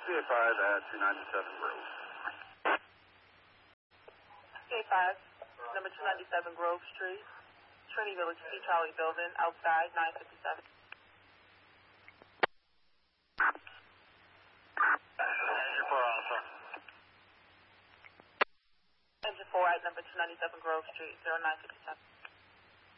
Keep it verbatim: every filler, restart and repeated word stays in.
A five at two ninety-seven Grove. C A five, number two ninety-seven Grove Street, Trinity Village, T. Charlie Building, outside, nine fifty-seven. Engine four Alpha. Engine four at number two ninety-seven Grove Street, zero nine fifty-seven.